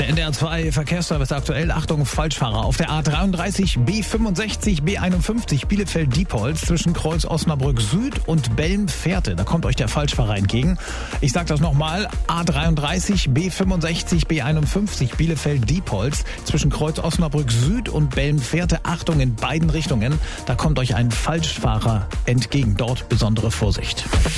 Der NDR 2 Verkehrsservice aktuell. Achtung, Falschfahrer auf der A33, B65, B51 Bielefeld-Diepholz zwischen Kreuz Osnabrück Süd und Belm-Fährte. Da kommt euch der Falschfahrer entgegen. Ich sag das nochmal. A33, B65, B51 Bielefeld-Diepholz zwischen Kreuz Osnabrück Süd und Belm-Fährte. Achtung in beiden Richtungen. Da kommt euch ein Falschfahrer entgegen. Dort besondere Vorsicht.